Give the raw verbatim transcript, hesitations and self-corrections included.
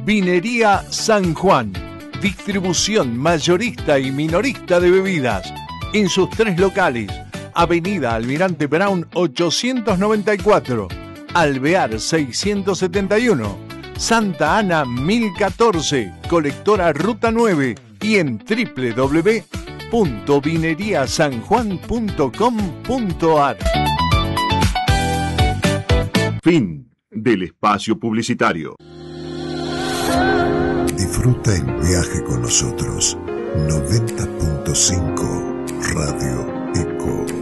Vinería San Juan. Distribución mayorista y minorista de bebidas. En sus tres locales. Avenida Almirante Brown ochocientos noventa y cuatro. Alvear seiscientos setenta y uno. Santa Ana mil catorce. Colectora Ruta nueve. Y en doble u doble u doble u punto vinería san juan punto com punto a r. Fin del espacio publicitario. Disfruta el viaje con nosotros. noventa punto cinco Radio Eco.